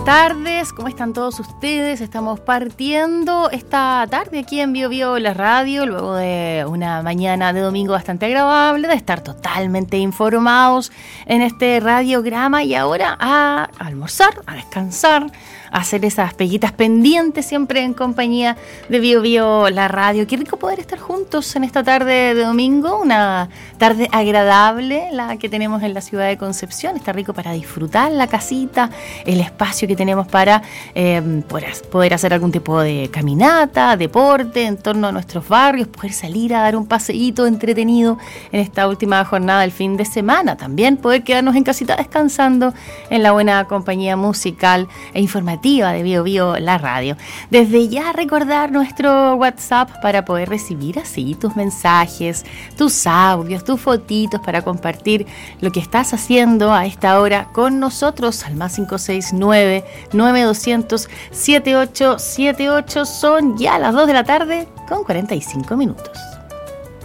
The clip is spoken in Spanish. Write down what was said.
buenas tardes, ¿cómo están todos ustedes? Estamos partiendo esta tarde aquí en Bio Bio la radio, luego de una mañana de domingo bastante agradable, de estar totalmente informados en este radiograma y ahora a almorzar, a descansar, a hacer esas peguitas pendientes siempre en compañía de Bio Bio la radio. Qué rico poder estar juntos en esta tarde de domingo, una tarde agradable la que tenemos en la ciudad de Concepción. Está rico para disfrutar la casita, el espacio que tenemos para poder hacer algún tipo de caminata, deporte en torno a nuestros barrios, poder salir a dar un paseíto entretenido en esta última jornada del fin de semana. También poder quedarnos en casita descansando en la buena compañía musical e informativa de Bio Bio la radio. Desde ya recordar nuestro WhatsApp para poder recibir así tus mensajes, tus audios, tus fotitos para compartir lo que estás haciendo a esta hora con nosotros al más 569-9200-7878. Son ya las 2 de la tarde con 45 minutos.